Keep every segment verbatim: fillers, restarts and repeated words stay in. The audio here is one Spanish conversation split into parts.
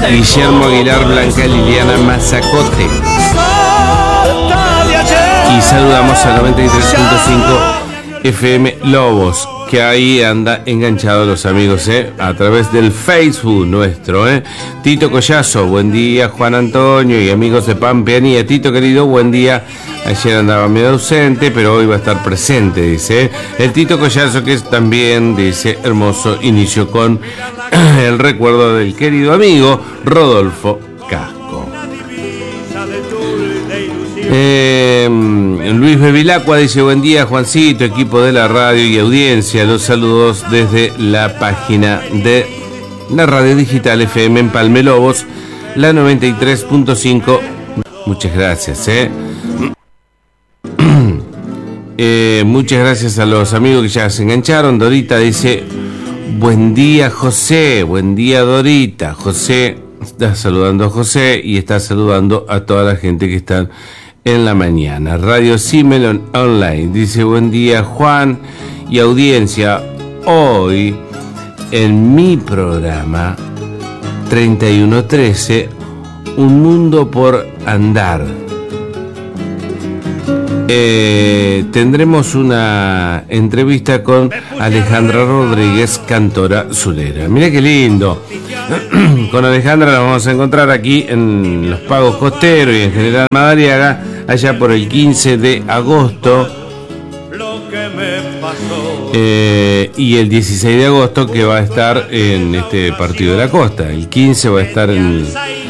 Guillermo Aguilar, Blanca Liliana Mazacote. Y saludamos a noventa y tres punto cinco F M Lobos, que ahí anda enganchado los amigos, ¿eh? A través del Facebook nuestro, ¿eh? Tito Collazo, buen día. Juan Antonio y amigos de Pampeanía. Tito querido, buen día. Ayer andaba medio ausente, pero hoy va a estar presente, dice, ¿eh? El Tito Collazo, que es también, dice, hermoso inicio con el recuerdo del querido amigo Rodolfo Casco. Eh, Luis Bevilacqua dice, buen día Juancito, equipo de la radio y audiencia, los saludos desde la página de la radio digital F M en Palme Lobos, la noventa y tres punto cinco. Muchas gracias, eh. eh muchas gracias a los amigos que ya se engancharon. Dorita dice, buen día José, buen día Dorita. José está saludando a José y está saludando a toda la gente que está en la mañana. Radio Simelon Online dice, buen día Juan y audiencia. Hoy en mi programa treinta y uno trece, un mundo por andar, eh, tendremos una entrevista con Alejandra Rodríguez, cantora zulera. Mira qué lindo. Con Alejandra la vamos a encontrar aquí en Los Pagos Costeros y en General Madariaga, allá por el quince de agosto, eh, y el dieciséis de agosto, que va a estar en este Partido de la Costa. El quince va a estar en,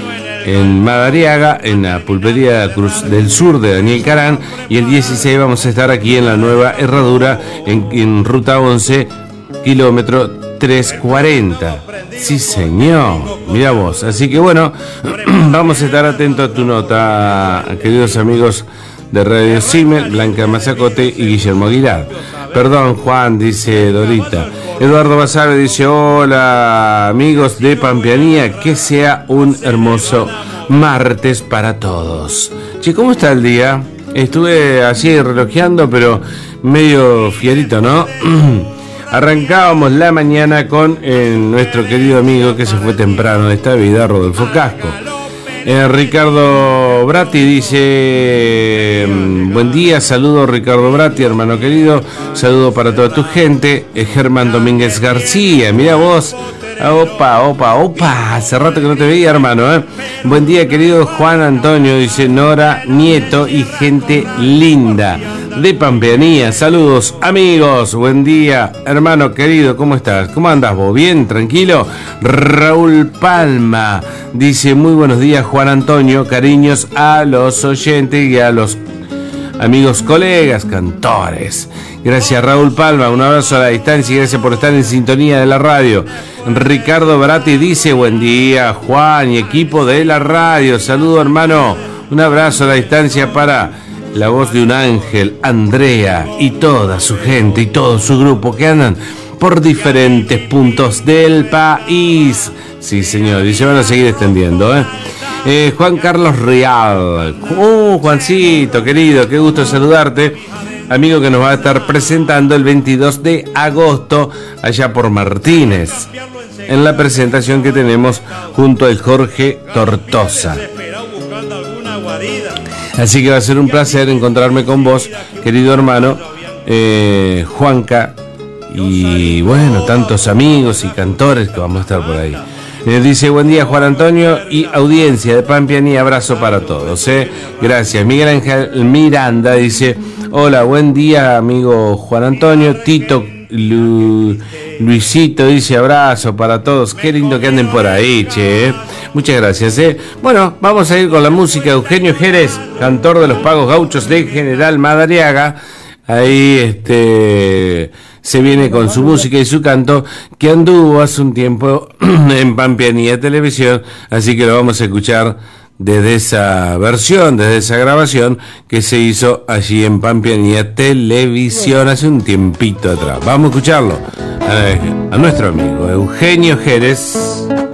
en Madariaga, en la pulpería Cruz del Sur de Daniel Carán, y el dieciséis vamos a estar aquí en la Nueva Herradura, en, en Ruta once, kilómetro trescientos cuarenta. Sí, señor. Mira vos. Así que bueno, vamos a estar atentos a tu nota, queridos amigos de Radio Simel, Blanca Mazacote y Guillermo Aguilar. Perdón, Juan, dice Dorita. Eduardo Basabe dice, hola, amigos de Pampeanía, que sea un hermoso martes para todos. Che, ¿cómo está el día? Estuve así relojeando, pero medio fierito, ¿no? Arrancábamos la mañana con eh, nuestro querido amigo que se fue temprano de esta vida, Rodolfo Casco. Eh, Ricardo Bratti dice, buen día, saludo Ricardo Bratti, hermano querido, saludo para toda tu gente. eh, Germán Domínguez García, mira vos, opa, opa, opa, hace rato que no te veía, hermano, ¿eh? Buen día, querido Juan Antonio, dice Nora Nieto y gente linda de Pampeanía. Saludos, amigos. Buen día, hermano querido. ¿Cómo estás? ¿Cómo andas vos? ¿Bien? ¿Tranquilo? Raúl Palma dice, muy buenos días, Juan Antonio. Cariños a los oyentes y a los amigos, colegas, cantores. Gracias, Raúl Palma. Un abrazo a la distancia y gracias por estar en sintonía de la radio. Ricardo Bratti dice, buen día, Juan y equipo de la radio. Saludo, hermano. Un abrazo a la distancia para la voz de un ángel, Andrea, y toda su gente y todo su grupo que andan por diferentes puntos del país. Sí, señor, y se van a seguir extendiendo, ¿eh? Eh, Juan Carlos Real. Uh, Juancito, querido, qué gusto saludarte. Amigo que nos va a estar presentando el veintidós de agosto allá por Martínez, en la presentación que tenemos junto al Jorge Tortosa. Así que va a ser un placer encontrarme con vos, querido hermano, eh, Juanca, y bueno, tantos amigos y cantores que vamos a estar por ahí. Eh, dice, buen día, Juan Antonio y audiencia de Pampeanía, abrazo para todos, eh. Gracias. Miguel Ángel Miranda dice, hola, buen día, amigo Juan Antonio. Tito Lu, Luisito dice, abrazo para todos. Qué lindo que anden por ahí, che, eh. Muchas gracias, eh. Bueno, vamos a ir con la música de Eugenio Jerez, cantor de los Pagos Gauchos de General Madariaga. Ahí este se viene con su música y su canto, que anduvo hace un tiempo en Pampeanía Televisión, así que lo vamos a escuchar desde esa versión, desde esa grabación que se hizo allí en Pampeanía Televisión hace un tiempito atrás. Vamos a escucharlo a, a nuestro amigo Eugenio Jerez.